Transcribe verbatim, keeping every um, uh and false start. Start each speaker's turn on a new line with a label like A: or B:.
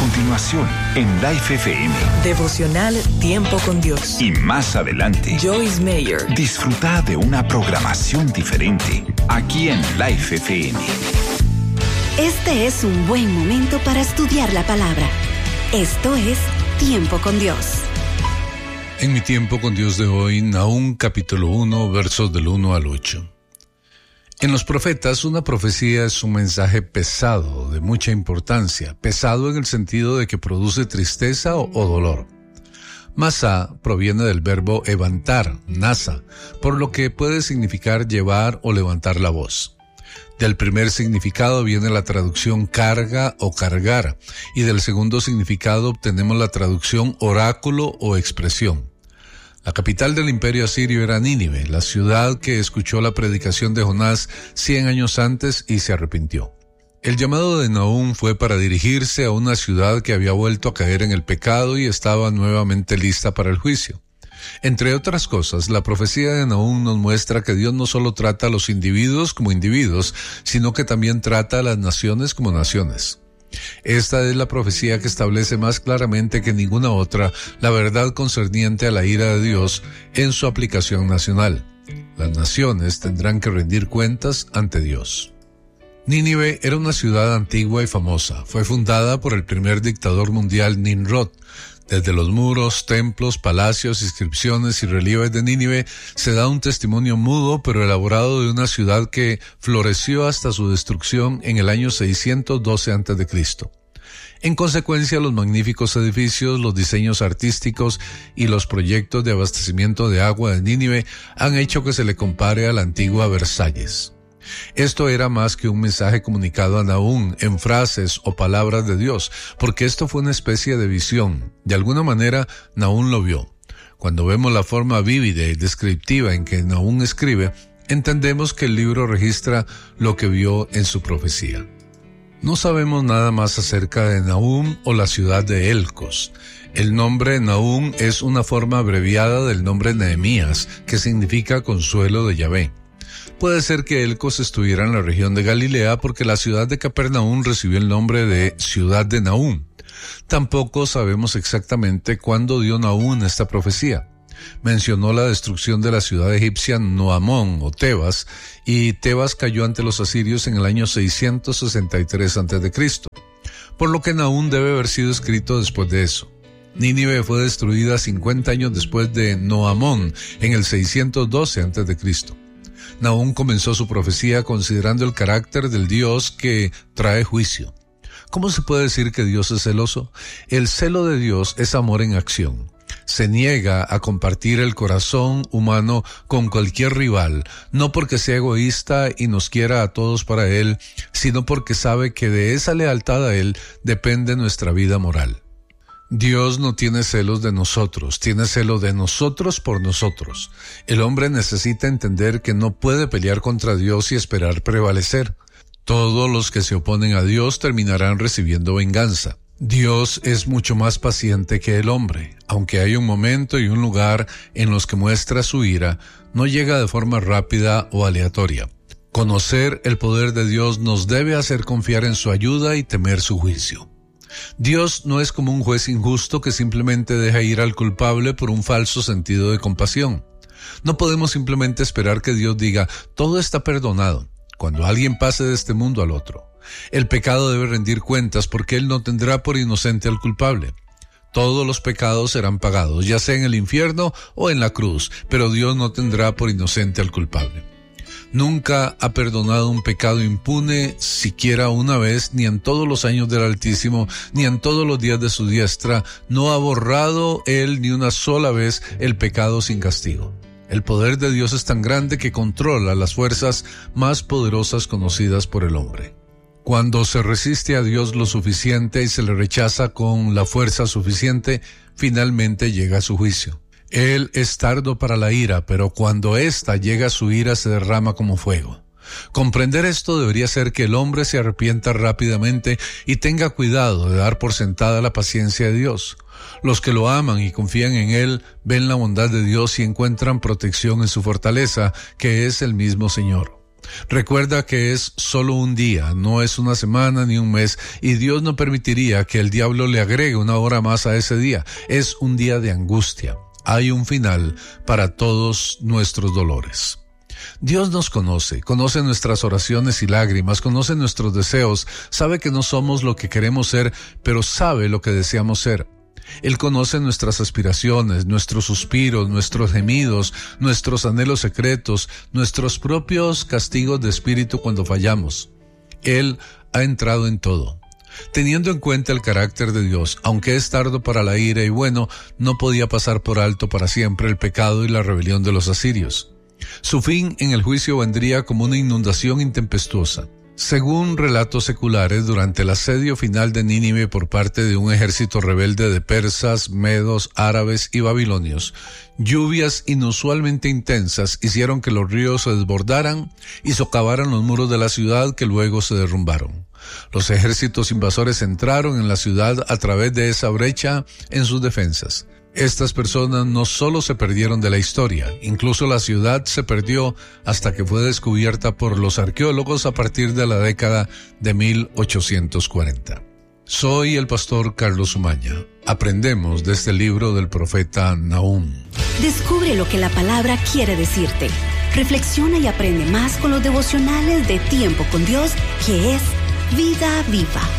A: continuación, en Life F M.
B: Devocional Tiempo con Dios.
A: Y más adelante,
B: Joyce Meyer.
A: Disfruta de una programación diferente, aquí en Life F M.
C: Este es un buen momento para estudiar la palabra. Esto es Tiempo con Dios.
D: En mi Tiempo con Dios de hoy, Nahum capítulo uno, versos del uno al ocho. En los profetas, una profecía es un mensaje pesado, de mucha importancia, pesado en el sentido de que produce tristeza o, o dolor. Masá proviene del verbo evantar, nasa, por lo que puede significar llevar o levantar la voz. Del primer significado viene la traducción carga o cargar, y del segundo significado obtenemos la traducción oráculo o expresión. La capital del imperio asirio era Nínive, la ciudad que escuchó la predicación de Jonás cien años antes y se arrepintió. El llamado de Nahum fue para dirigirse a una ciudad que había vuelto a caer en el pecado y estaba nuevamente lista para el juicio. Entre otras cosas, la profecía de Nahum nos muestra que Dios no solo trata a los individuos como individuos, sino que también trata a las naciones como naciones. Esta es la profecía que establece más claramente que ninguna otra la verdad concerniente a la ira de Dios en su aplicación nacional. Las naciones tendrán que rendir cuentas ante Dios. Nínive era una ciudad antigua y famosa. Fue fundada por el primer dictador mundial Nimrod. Desde los muros, templos, palacios, inscripciones y relieves de Nínive se da un testimonio mudo pero elaborado de una ciudad que floreció hasta su destrucción en el año seiscientos doce antes de Cristo. En consecuencia, los magníficos edificios, los diseños artísticos y los proyectos de abastecimiento de agua de Nínive han hecho que se le compare a la antigua Versalles. Esto era más que un mensaje comunicado a Nahum en frases o palabras de Dios, porque esto fue una especie de visión. De alguna manera, Nahum lo vio. Cuando vemos la forma vívida y descriptiva en que Nahum escribe, entendemos que el libro registra lo que vio en su profecía. No sabemos nada más acerca de Nahum o la ciudad de Elcos. El nombre Nahum es una forma abreviada del nombre Nehemías, que significa consuelo de Yahvé. Puede ser que Elcos estuviera en la región de Galilea porque la ciudad de Capernaum recibió el nombre de ciudad de Nahum. Tampoco sabemos exactamente cuándo dio Nahum esta profecía. Mencionó la destrucción de la ciudad egipcia Noamón o Tebas, y Tebas cayó ante los asirios en el año seiscientos sesenta y tres antes de Cristo, por lo que Nahum debe haber sido escrito después de eso. Nínive fue destruida cincuenta años después de Noamón, en el seiscientos doce antes de Cristo. Nahum comenzó su profecía considerando el carácter del Dios que trae juicio. ¿Cómo se puede decir que Dios es celoso? El celo de Dios es amor en acción. Se niega a compartir el corazón humano con cualquier rival, no porque sea egoísta y nos quiera a todos para Él, sino porque sabe que de esa lealtad a Él depende nuestra vida moral. Dios no tiene celos de nosotros, tiene celo de nosotros por nosotros. El hombre necesita entender que no puede pelear contra Dios y esperar prevalecer. Todos los que se oponen a Dios terminarán recibiendo venganza. Dios es mucho más paciente que el hombre. Aunque hay un momento y un lugar en los que muestra su ira, no llega de forma rápida o aleatoria. Conocer el poder de Dios nos debe hacer confiar en su ayuda y temer su juicio. Dios no es como un juez injusto que simplemente deja ir al culpable por un falso sentido de compasión. No podemos simplemente esperar que Dios diga, todo está perdonado, cuando alguien pase de este mundo al otro. El pecado debe rendir cuentas porque Él no tendrá por inocente al culpable. Todos los pecados serán pagados, ya sea en el infierno o en la cruz, pero Dios no tendrá por inocente al culpable. Nunca ha perdonado un pecado impune siquiera una vez, ni en todos los años del Altísimo, ni en todos los días de su diestra. No ha borrado Él ni una sola vez el pecado sin castigo. El poder de Dios es tan grande que controla las fuerzas más poderosas conocidas por el hombre. Cuando se resiste a Dios lo suficiente y se le rechaza con la fuerza suficiente, finalmente llega a su juicio. Él es tardo para la ira, pero cuando ésta llega su ira se derrama como fuego. Comprender esto debería hacer que el hombre se arrepienta rápidamente y tenga cuidado de dar por sentada la paciencia de Dios. Los que lo aman y confían en Él ven la bondad de Dios y encuentran protección en su fortaleza, que es el mismo Señor. Recuerda que es solo un día, no es una semana ni un mes, y Dios no permitiría que el diablo le agregue una hora más a ese día. Es un día de angustia. Hay un final para todos nuestros dolores. Dios nos conoce, conoce nuestras oraciones y lágrimas, conoce nuestros deseos, sabe que no somos lo que queremos ser, pero sabe lo que deseamos ser. Él conoce nuestras aspiraciones, nuestros suspiros, nuestros gemidos, nuestros anhelos secretos, nuestros propios castigos de espíritu cuando fallamos. Él ha entrado en todo. Teniendo en cuenta el carácter de Dios, aunque es tardo para la ira y bueno, no podía pasar por alto para siempre el pecado y la rebelión de los asirios. Su fin en el juicio vendría como una inundación intempestuosa. Según relatos seculares, durante el asedio final de Nínive por parte de un ejército rebelde de persas, medos, árabes y babilonios, lluvias inusualmente intensas hicieron que los ríos se desbordaran y socavaran los muros de la ciudad, que luego se derrumbaron. Los ejércitos invasores entraron en la ciudad a través de esa brecha en sus defensas. Estas personas no solo se perdieron de la historia, incluso la ciudad se perdió hasta que fue descubierta por los arqueólogos a partir de la década de mil ochocientos cuarenta. Soy el pastor Carlos Umaña. Aprendemos de este libro del profeta Nahum.
C: Descubre lo que la palabra quiere decirte. Reflexiona y aprende más con los devocionales de Tiempo con Dios, que es Vida Viva.